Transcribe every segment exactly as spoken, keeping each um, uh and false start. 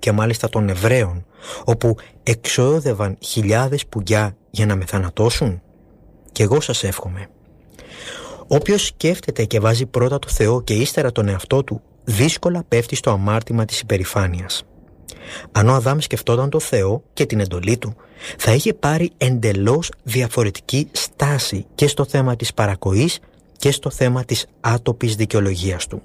και μάλιστα των Εβραίων, όπου εξόδευαν χιλιάδες πουλιά για να με θανατώσουν? Κι εγώ σας εύχομαι. Όποιος σκέφτεται και βάζει πρώτα το Θεό και ύστερα τον εαυτό του, δύσκολα πέφτει στο αμάρτημα της υπερηφάνειας. Αν ο Αδάμ σκεφτόταν το Θεό και την εντολή του, θα είχε πάρει εντελώς διαφορετική στάση και στο θέμα της παρακοής και στο θέμα της άτοπης δικαιολογίας του.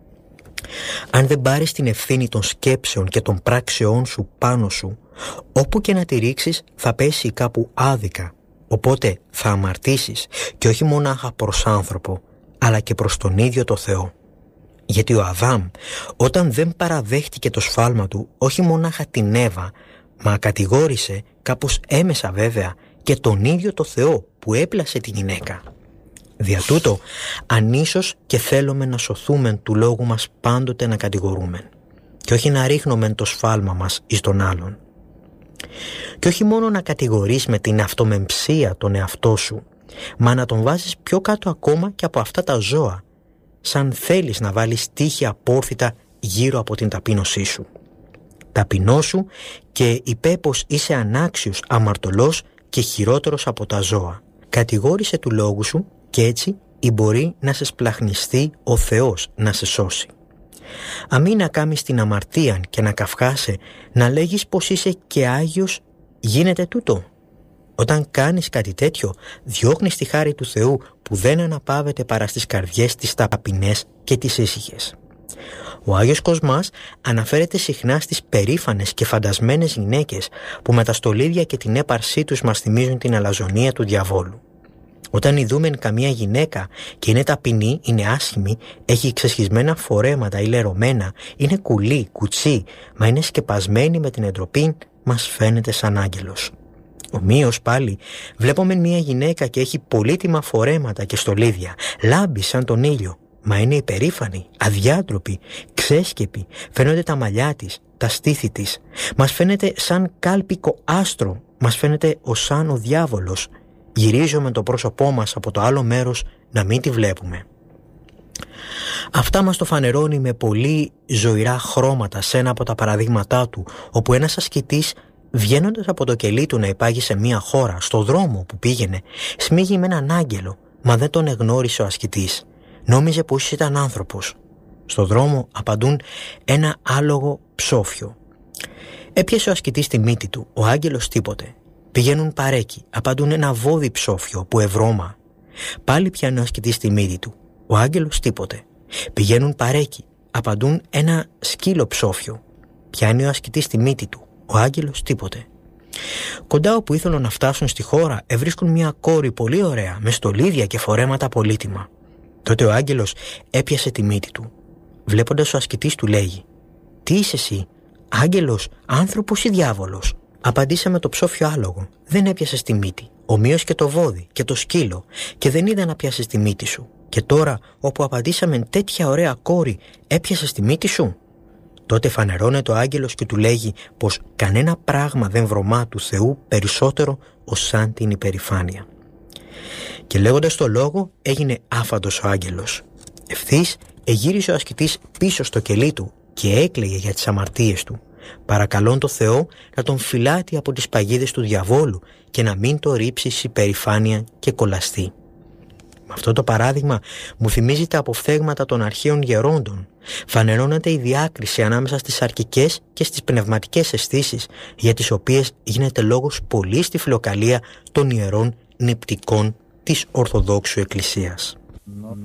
Αν δεν πάρεις την ευθύνη των σκέψεων και των πράξεών σου πάνω σου, όπου και να τη ρίξεις θα πέσει κάπου άδικα. Οπότε θα αμαρτήσεις, και όχι μονάχα προς άνθρωπο, αλλά και προς τον ίδιο το Θεό. Γιατί ο Αδάμ, όταν δεν παραδέχτηκε το σφάλμα του, όχι μονάχα την Εύα, μα κατηγόρησε, κάπως έμεσα βέβαια, και τον ίδιο το Θεό που έπλασε τη γυναίκα. Δια τούτο, αν ίσως και θέλουμε να σωθούμε του λόγου μας πάντοτε να κατηγορούμε, και όχι να ρίχνουμε το σφάλμα μας εις τον άλλον. Και όχι μόνο να κατηγορείς με την αυτομεμψία τον εαυτό σου, μα να τον βάζεις πιο κάτω ακόμα και από αυτά τα ζώα, σαν θέλεις να βάλεις τείχη απόρθητα γύρω από την ταπείνωσή σου. Ταπεινώσου και είπε πως είσαι ανάξιος, αμαρτωλός και χειρότερος από τα ζώα. Κατηγόρησε του λόγου σου και έτσι ή μπορεί να σε σπλαχνιστεί ο Θεός να σε σώσει. Αμή να κάμεις την αμαρτία και να καυχάσαι, να λέγεις πως είσαι και Άγιος, γίνεται τούτο. Όταν κάνεις κάτι τέτοιο, διώχνεις τη χάρη του Θεού που δεν αναπαύεται παρά στις καρδιές τις ταπεινές και τις ήσυχες. Ο Άγιος Κοσμάς αναφέρεται συχνά στις περήφανες και φαντασμένες γυναίκες που με τα στολίδια και την έπαρσή τους μας θυμίζουν την αλαζονία του διαβόλου. Όταν ειδούμεν καμία γυναίκα και είναι ταπεινή, είναι άσχημη, έχει ξεσχισμένα φορέματα ή λερωμένα, είναι κουλή, κουτσή, μα είναι σκεπασμένη με την εντροπή, μας φαίνεται σαν άγγελος. Ομοίως πάλι, βλέπουμε μια γυναίκα και έχει πολύτιμα φορέματα και στολίδια, λάμπει σαν τον ήλιο, μα είναι υπερήφανη, αδιάντροπη, ξέσκεπη, φαίνονται τα μαλλιά της, τα στήθη της, μας φαίνεται σαν κάλπικο άστρο, μας φαίνεται ως σαν ο διάβολος. Γυρίζουμε το πρόσωπό μας από το άλλο μέρος να μην τη βλέπουμε. Αυτά μας το φανερώνει με πολύ ζωηρά χρώματα σε ένα από τα παραδείγματά του, όπου ένας ασκητής, βγαίνοντας από το κελί του να υπάγει σε μια χώρα, στο δρόμο που πήγαινε, σμίγει με έναν άγγελο, μα δεν τον εγνώρισε ο ασκητής. Νόμιζε πως ήταν άνθρωπος. Στο δρόμο απαντούν ένα άλογο ψόφιο. Έπιασε ο ασκητής τη μύτη του, ο άγγελος τίποτε. Πηγαίνουν παρέκει, απαντούν ένα βόδι ψόφιο που ευρώμα. Πάλι πιάνει ο ασκητής τη μύτη του, ο άγγελος τίποτε. Πηγαίνουν παρέκει, απαντούν ένα σκύλο ψόφιο. Πιάνει ο ασκητής τη μύτη του, ο άγγελος τίποτε. Κοντά όπου ήθελαν να φτάσουν στη χώρα, ευρίσκουν μια κόρη πολύ ωραία, με στολίδια και φορέματα πολύτιμα. Τότε ο άγγελος έπιασε τη μύτη του. Βλέποντας ο ασκητής του λέγει: «Τι είσαι εσύ, άγγελος, άνθρωπος ή διάβολος?» Απαντήσαμε το ψόφιο άλογο: «Δεν έπιασες τη μύτη, ομοίως και το βόδι και το σκύλο, και δεν είδα να πιάσεις τη μύτη σου. Και τώρα, όπου απαντήσαμε τέτοια ωραία κόρη, έπιασες τη μύτη σου?» Τότε φανερώνεται ο άγγελος και του λέγει πως κανένα πράγμα δεν βρωμά του Θεού περισσότερο ως σαν την υπερηφάνεια. Και λέγοντας το λόγο, έγινε άφαντος ο άγγελος. Ευθύς εγύρισε ο ασκητής πίσω στο κελί του και έκλαιγε για τις αμαρτίες του, παρακαλών το Θεό να τον φυλάτει από τις παγίδες του διαβόλου και να μην το ρίψει σε υπερηφάνεια και κολαστεί. Με αυτό το παράδειγμα μου θυμίζει τα αποφθέγματα των αρχαίων γερόντων. Φανερώνεται η διάκριση ανάμεσα στις αρκικές και στις πνευματικές αισθήσεις, για τις οποίες γίνεται λόγος πολύ στη φιλοκαλία των ιερών νηπτικών της Ορθοδόξου Εκκλησίας.